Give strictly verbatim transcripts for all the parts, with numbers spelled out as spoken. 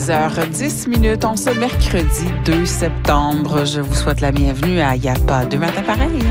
dix heures dix minutes, en ce mercredi deux septembre. Je vous souhaite la bienvenue à Y a pas deux matins pareils.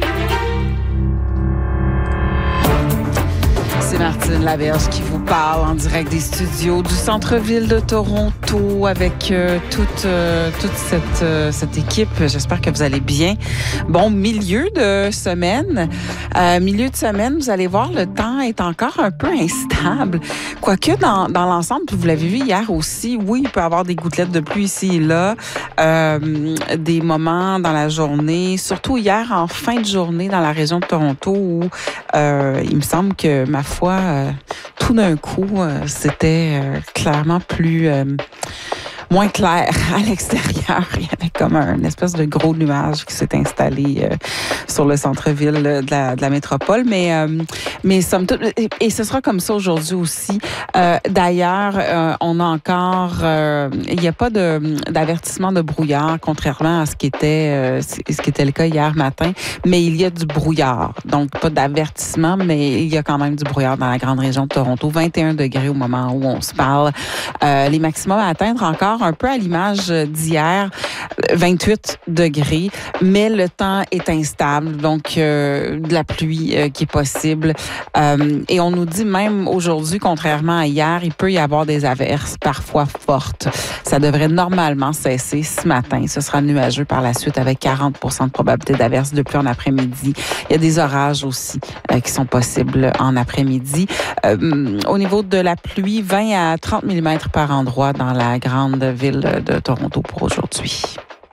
C'est Martine Laberge qui vous parle en direct des studios du centre-ville de Toronto avec euh, toute, euh, toute cette, euh, cette équipe. J'espère que vous allez bien. Bon, milieu de semaine. Euh, milieu de semaine, vous allez voir, le temps est encore un peu instable. Quoique, dans, dans l'ensemble, vous l'avez vu hier aussi, oui, il peut y avoir des gouttelettes de pluie ici et là, euh, des moments dans la journée, surtout hier en fin de journée dans la région de Toronto où euh, il me semble que, ma foi, Euh, tout d'un coup, euh, c'était euh, clairement plus... Euh, moins clair à l'extérieur. Il y avait comme un espèce de gros nuage qui s'est installé euh, sur le centre-ville de la, de la métropole. Mais, euh, mais somme toute, et, et ce sera comme ça aujourd'hui aussi. Euh, d'ailleurs, euh, on a encore... Euh, il n'y a pas de, d'avertissement de brouillard, contrairement à ce qui était, euh, ce qui était le cas hier matin. Mais il y a du brouillard. Donc, pas d'avertissement, mais il y a quand même du brouillard dans la grande région de Toronto. vingt et un degrés au moment où on se parle. Euh, les maximums à atteindre encore un peu à l'image d'hier, vingt-huit degrés, mais le temps est instable, donc euh, de la pluie euh, qui est possible. Euh, et on nous dit même aujourd'hui, contrairement à hier, il peut y avoir des averses parfois fortes. Ça devrait normalement cesser ce matin. Ce sera nuageux par la suite avec quarante pour cent de probabilité d'averses de pluie en après-midi. Il y a des orages aussi euh, qui sont possibles en après-midi. Euh, au niveau de la pluie, vingt à trente millimètres par endroit dans la grande ville de Toronto pour aujourd'hui.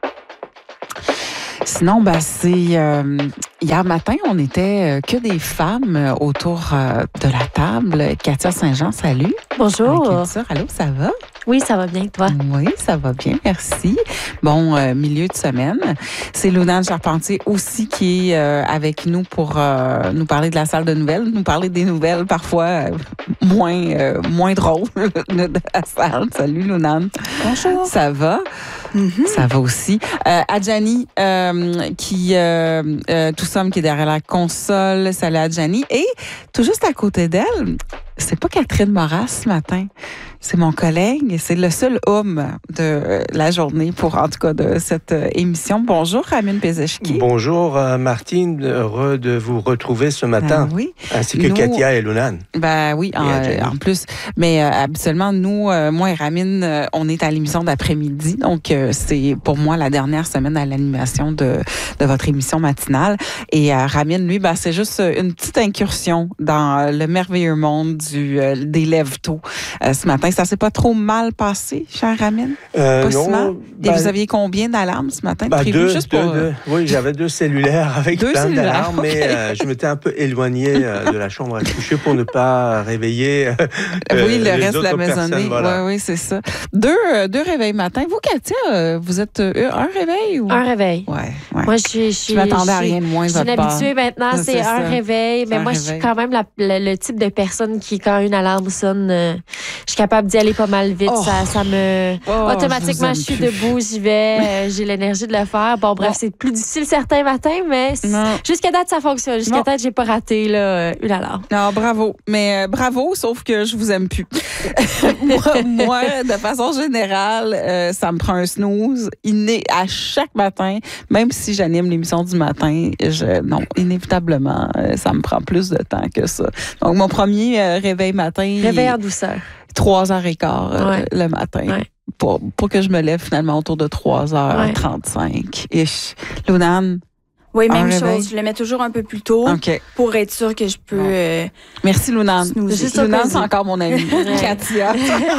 Sinon, ben, c'est... Euh, hier matin, on n'était que des femmes autour euh, de la table. Katia Saint-Jean, salut. Bonjour. Allô, ça va? Oui, ça va bien, toi? Oui, ça va bien, merci. Bon, euh, milieu de semaine. C'est Lunane Charpentier aussi qui est euh, avec nous pour euh, nous parler de la salle de nouvelles, nous parler des nouvelles parfois euh, moins, euh, moins drôles de la salle. Salut, Lunane. Bonjour. Ça va? Mm-hmm. Ça va aussi. Euh, Adjani, euh, qui, euh, euh, tout somme qui est derrière la console. Salut, Adjani. Et tout juste à côté d'elle, c'est pas Catherine Moras ce matin. C'est mon collègue. C'est le seul homme de la journée pour, en tout cas, de cette émission. Bonjour, Ramin Pézeshki. Bonjour, euh, Martine. Heureux de vous retrouver ce matin. Ben oui. Ainsi que nous, Katia et Lunane. Ben oui, en, en plus. Mais euh, habituellement, nous, euh, moi et Ramin, euh, on est à l'émission d'après-midi. Donc, euh, c'est pour moi la dernière semaine à l'animation de, de votre émission matinale. Et euh, Ramin, lui, ben, c'est juste une petite incursion dans le merveilleux monde du, euh, des lève-tôt euh, ce matin. Ça s'est pas trop mal passé, cher Ramin? Euh, Possiblement. non. Et ben, vous aviez combien d'alarmes ce matin? Ben, prévu deux, juste deux, pour... deux. Oui, j'avais deux cellulaires avec deux plein cellulaires, d'alarmes, okay. mais euh, je m'étais un peu éloigné euh, de la chambre à coucher pour ne pas réveiller euh, oui, le les reste de la maisonnée. Voilà. Oui, oui, c'est ça. Deux, euh, deux réveils matin. Vous, Katia, vous êtes euh, un réveil? Ou... Un réveil. Oui. Ouais. Moi, je suis. Je m'attendais à rien de moins de votre part. Je suis une habituée maintenant, c'est, c'est un ça. réveil. Mais moi, réveil. Je suis quand même la, le, le type de personne qui, quand une alarme sonne, euh, je suis capable d'y aller pas mal vite. Oh. Ça, ça me. Oh, automatiquement, je, je suis plus. debout, j'y vais, euh, j'ai l'énergie de le faire. Bon, bref, bon. C'est plus difficile certains matins, mais jusqu'à date, ça fonctionne. Jusqu'à date, j'ai pas raté là, une alarme. Non, bravo. Mais euh, bravo, sauf que je vous aime plus. moi, moi, de façon générale, euh, ça me prend un snooze. Iné- à chaque matin, même si j'anime l'émission du matin, je, non, inévitablement, euh, ça me prend plus de temps que ça. Donc, mon premier euh, réveil matin... Réveil en douceur. trois heures quinze euh, ouais. le matin. Ouais. Pour, pour que je me lève finalement autour de trois heures trente-cinq. Ouais. Ish. Lunane? Oui, même chose. Je le mets toujours un peu plus tôt okay. pour être sûr que je peux... Euh, Merci, Lunane. Lunane, c'est encore mon amie. Katia.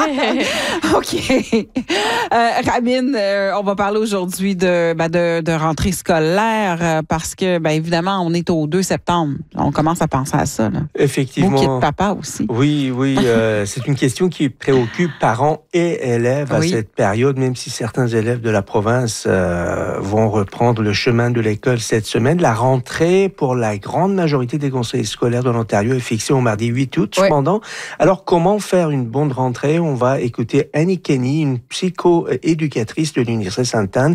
OK. Euh, Ramin, euh, on va parler aujourd'hui de, ben de, de rentrée scolaire euh, parce que, ben évidemment, on est au deux septembre. On commence à penser à ça. Là. Effectivement. Vous qui êtes papa aussi. Oui, oui. euh, c'est une question qui préoccupe parents et élèves à oui. cette période, même si certains élèves de la province euh, vont reprendre le chemin de l'école cette semaine. La rentrée pour la grande majorité des conseillers scolaires de l'Ontario est fixée au mardi huit août. Oui. Cependant, alors comment faire une bonne rentrée? On va écouter Annie Kenny, une psycho-éducatrice de l'Université Sainte-Anne,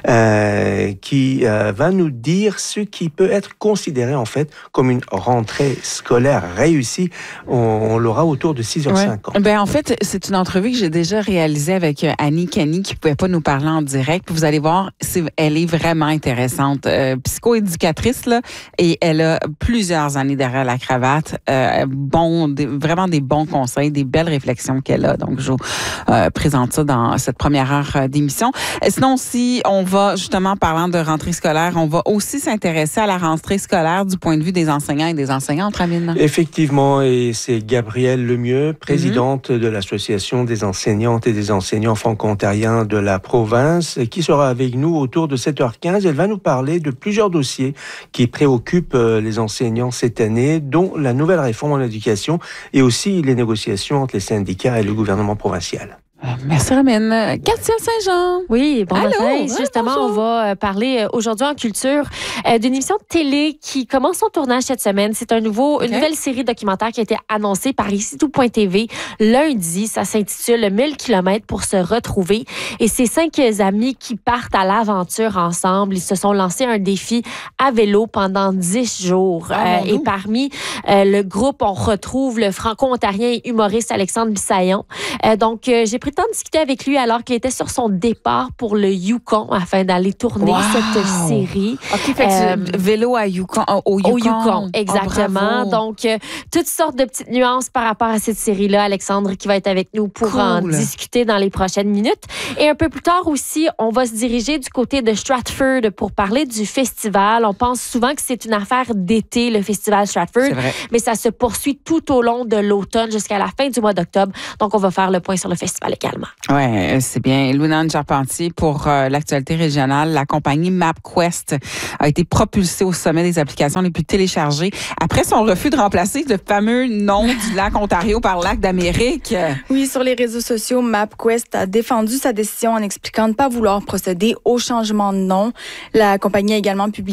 euh, qui euh, va nous dire ce qui peut être considéré en fait comme une rentrée scolaire réussie. On, on l'aura autour de six heures cinquante. Ouais. Ben, en fait, c'est une entrevue que j'ai déjà réalisée avec Annie Kenny qui ne pouvait pas nous parler en direct. Puis vous allez voir, c'est, elle est vraiment intéressante. Euh, psycho-éducatrice, là, et elle a plusieurs années derrière la cravate. Euh, bon, des, vraiment des bons conseils, des belles réflexions qu'elle a. Donc, je vous euh, présente ça dans cette première heure d'émission. Sinon, si on va, justement, parlant de rentrée scolaire, on va aussi s'intéresser à la rentrée scolaire du point de vue des enseignants et des enseignantes, Ramine. Effectivement, et c'est Gabrielle Lemieux, présidente mm-hmm. de l'Association des enseignantes et des enseignants franco-ontariens de la province, qui sera avec nous autour de sept heures quinze. Elle va nous parler de plusieurs dossiers qui préoccupent les enseignants cette année, dont la nouvelle réforme en éducation et aussi les négociations entre les syndicats et le gouvernement provincial. Merci, Ramine. Katia Saint-Jean. Oui, bon Allô? matin. Justement, bonjour. On va parler aujourd'hui en culture d'une émission de télé qui commence son tournage cette semaine. C'est un nouveau, okay. une nouvelle série documentaire qui a été annoncée par ici tout point T V lundi. Ça s'intitule mille kilomètres pour se retrouver. Et c'est cinq amis qui partent à l'aventure ensemble. Ils se sont lancés un défi à vélo pendant dix jours. Ah, euh, et parmi euh, le groupe, on retrouve le franco-ontarien et humoriste Alexandre Bissaillon. Euh, donc, euh, j'ai pris le temps de discuter avec lui alors qu'il était sur son départ pour le Yukon afin d'aller tourner wow. cette série. OK, fait euh, que vélo à Yukon, au Yukon. Au Yukon, exactement. Oh, Donc, euh, toutes sortes de petites nuances par rapport à cette série-là. Alexandre qui va être avec nous pour cool. en discuter dans les prochaines minutes. Et un peu plus tard aussi, on va se diriger du côté de Stratford pour parler du festival. On pense souvent que c'est une affaire d'été, le festival Stratford, mais ça se poursuit tout au long de l'automne jusqu'à la fin du mois d'octobre. Donc, on va faire le point sur le festival également. Oui, c'est bien. Louis-Nanne Charpentier, pour euh, l'actualité régionale, la compagnie MapQuest a été propulsée au sommet des applications les plus téléchargées après son refus de remplacer le fameux nom du lac Ontario par lac d'Amérique. Oui, sur les réseaux sociaux, MapQuest a défendu sa décision en expliquant ne pas vouloir procéder au changement de nom. La compagnie a également publié